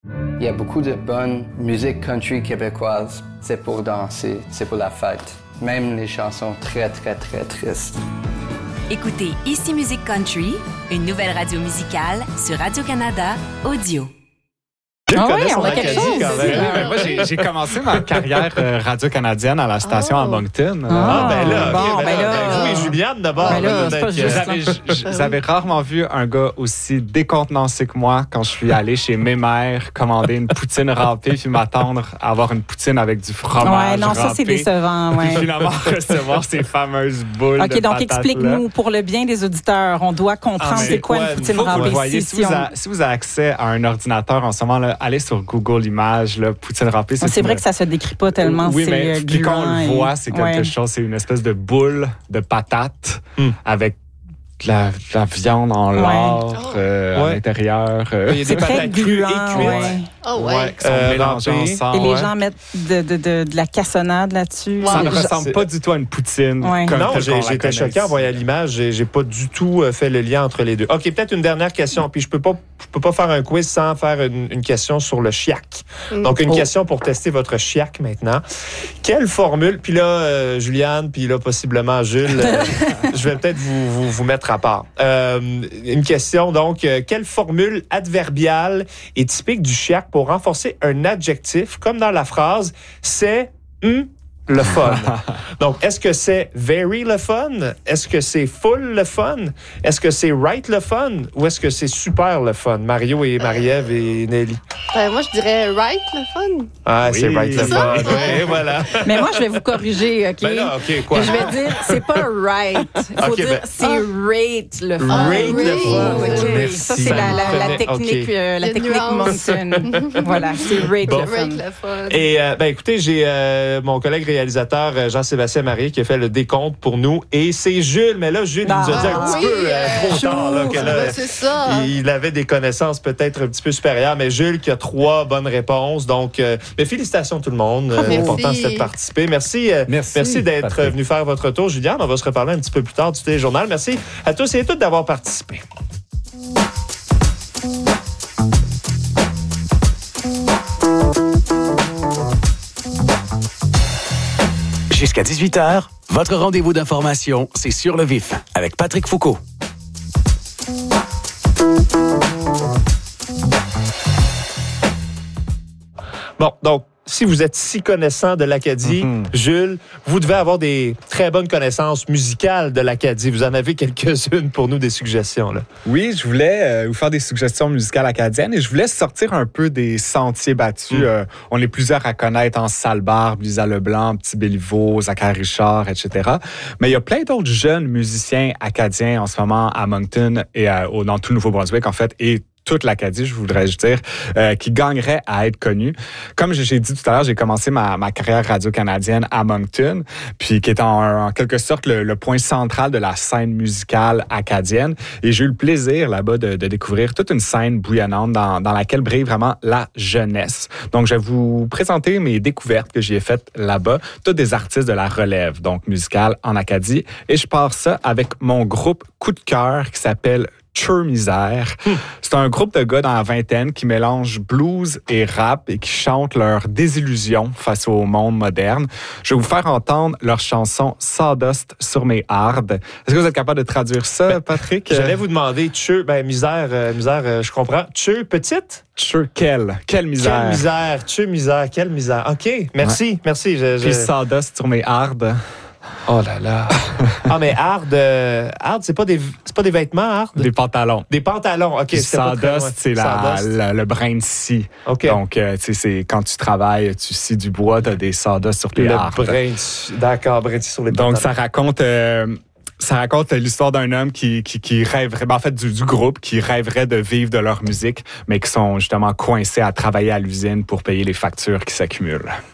Il y a beaucoup de bonne musique country québécoise. C'est pour danser, c'est pour la fête. Même les chansons très, très, très tristes. Écoutez Ici Musique Country, une nouvelle radio musicale sur Radio-Canada Audio. Ah oui, on a quelque chose. Moi, j'ai commencé ma carrière radio-canadienne à la station à Moncton. Vous et Juliane, d'abord. C'est pas juste. Vous avez rarement vu un gars aussi décontenancé que moi quand je suis allé chez mes mères commander une poutine râpée puis m'attendre à avoir une poutine avec du fromage Ouais, non, râpé. ça, c'est décevant. Ouais. Puis finalement, recevoir ces fameuses boules de OK, donc patates, explique-nous, pour le bien des auditeurs, on doit comprendre c'est quoi une poutine Vous râpée. voyez, si vous avez accès à un ordinateur en ce moment, là, allez sur Google Images, là, poutine râpée. C'est vrai que ça se décrit pas tellement. Oui, mais puis quand on le voit, c'est quelque ouais. chose, c'est une espèce de boule de patates avec de la viande en lard à l'intérieur. Il y a des patates crues et cuites. Qui sont mélangées ensemble. Et les gens mettent de la cassonade là-dessus. Ça ne ressemble pas du tout à une poutine. Ouais. Comme non, j'étais j'étais choqué en voyant l'image. J'ai pas du tout fait le lien entre les deux. OK, peut-être une dernière question. Puis je peux pas faire un quiz sans faire une question sur le chiac. Donc, une question pour tester votre chiac maintenant. Quelle formule, puis là, Juliane, puis là, possiblement Jules, je vais peut-être vous mettre à part. Une question, donc, quelle formule adverbiale est typique du chiac pour renforcer un adjectif, comme dans la phrase « c'est le fun ». Donc, est-ce que c'est very le fun? Est-ce que c'est full le fun? Est-ce que c'est right le fun? Ou est-ce que c'est super le fun? Mario et Marie-Ève et Nelly. Moi, je dirais right le fun. Ah, oui, c'est right le fun. Ouais. Voilà. Mais moi, je vais vous corriger, OK? Ben là, OK, quoi? Je vais dire, c'est pas right. Il faut dire, c'est rate le fun. Rate le fun. OK. Merci. Ça, c'est la technique, la technique Moncton. Voilà, c'est rate le fun. Rate le fun. Et écoutez, j'ai mon collègue réalisateur Jean-Sébastien Marie qui a fait le décompte pour nous. Et c'est Jules, mais là, Jules, il nous a dit un petit peu trop tard. Là, que là, c'est ça. Il avait des connaissances peut-être un petit peu supérieures, mais Jules qui a 3 bonnes réponses. Donc, mais félicitations tout le monde. L'important, c'était de participer. Merci d'être Patrick. venu faire votre tour. Juliane, on va se reparler un petit peu plus tard du téléjournal. Merci à tous et à toutes d'avoir participé. Jusqu'à 18h, votre rendez-vous d'information, c'est Sur le vif avec Patrick Foucault. Bon, donc, si vous êtes si connaissant de l'Acadie, Jules, vous devez avoir des très bonnes connaissances musicales de l'Acadie. Vous en avez quelques-unes pour nous, des suggestions, là. Oui, je voulais vous faire des suggestions musicales acadiennes et je voulais sortir un peu des sentiers battus. On est plusieurs à connaître en Salbarbe, Lisa Leblanc, Petit Béliveau, Zachary Richard, etc. Mais il y a plein d'autres jeunes musiciens acadiens en ce moment à Moncton et dans tout le Nouveau-Brunswick, en fait, et toute l'Acadie, je voudrais dire, qui gagnerait à être connue. Comme j'ai dit tout à l'heure, j'ai commencé ma carrière radio-canadienne à Moncton, puis qui est en quelque sorte le point central de la scène musicale acadienne. Et j'ai eu le plaisir là-bas de découvrir toute une scène bouillonnante dans laquelle brille vraiment la jeunesse. Donc, je vais vous présenter mes découvertes que j'ai faites là-bas, toutes des artistes de la relève, donc musicale en Acadie. Et je pars ça avec mon groupe coup de cœur qui s'appelle Tcheur Misère. C'est un groupe de gars dans la vingtaine qui mélangent blues et rap et qui chantent leur désillusion face au monde moderne. Je vais vous faire entendre leur chanson Sawdust sur mes hardes. Est-ce que vous êtes capable de traduire ça, Patrick? J'allais vous demander, Tcheur, misère, je comprends. Tcheur, petite? Tcheur, quelle misère. Quelle misère, Tcheur, misère, quelle misère. OK, merci. Puis Sawdust sur mes hardes. Oh là là. Ah, mais hard, c'est pas des vêtements, hard? Des pantalons. Des pantalons, OK. Sawdust, c'est le brin de scie. OK. Donc, c'est quand tu travailles, tu scies du bois, tu as des sawdust sur tes hardes. D'accord, brin de scie sur les pantalons. Donc, ça raconte l'histoire d'un homme qui rêverait, en fait, du groupe qui rêverait de vivre de leur musique, mais qui sont justement coincés à travailler à l'usine pour payer les factures qui s'accumulent.